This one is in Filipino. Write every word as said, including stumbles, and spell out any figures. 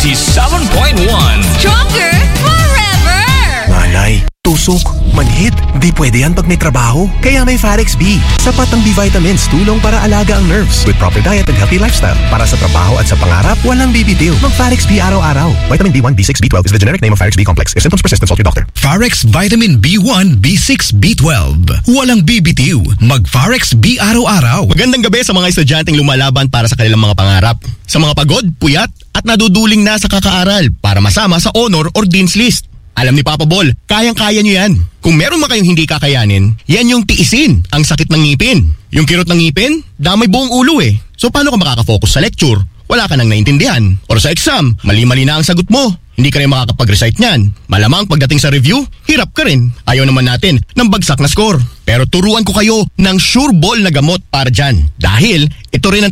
ninety-seven point one. Stronger forever! Malay, tusok, manhid, di pwede yan pag may trabaho. Kaya may Farex B. Sapat ang B-vitamins, tulong para alaga ang nerves with proper diet and healthy lifestyle. Para sa trabaho at sa pangarap, walang bibitiw. Mag-Farex B araw-araw. Vitamin B one, B six, B twelve is the generic name of Farex B complex. If symptoms persist, consult your doctor. Farex Vitamin B one, B six, B twelve. Walang bibitiw. Mag-Farex B araw-araw. Magandang gabi sa mga estudyanteng lumalaban para sa kanilang mga pangarap. Sa mga pagod, puyat, at naduduling na sa kakaaral para masama sa honor or dean's list. Alam ni Papa Bol, kayang-kaya nyo yan. Kung meron man kayong hindi kakayanin, yan yung tiisin, ang sakit ng ngipin. Yung kirot ng ngipin, damay buong ulo eh. So paano ka makakafocus sa lecture? Wala ka nang naintindihan. Or sa exam, mali-mali na ang sagot mo. Hindi ka rin makakapag-recite niyan. Malamang pagdating sa review, hirap ka rin. Ayaw naman natin ng bagsak na score. Pero turuan ko kayo ng sure ball na gamot para dyan. Dahil ito rin ang